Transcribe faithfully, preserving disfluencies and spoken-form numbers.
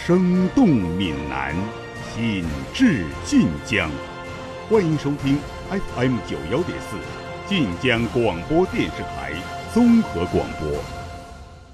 生动闽南，品质晋江。欢迎收听 F M 九幺点四晋江广播电视台综合广播。